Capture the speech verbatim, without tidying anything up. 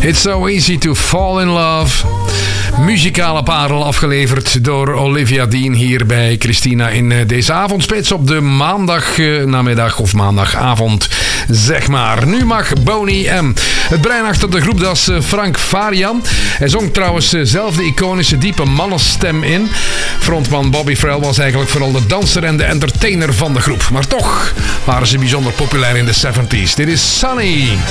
It's so easy to fall in love. Muzikale parel afgeleverd door Olivia Dean hier bij Christina in deze avondspits op de maandag namiddag of maandagavond, zeg maar. Nu mag Boney M. Het brein achter de groep, dat is Frank Farian. Hij zong trouwens zelf de iconische diepe mannenstem in. Frontman Bobby Farrell was eigenlijk vooral de danser en de entertainer van de groep. Maar toch waren ze bijzonder populair in de zeventig. Dit is Sunny.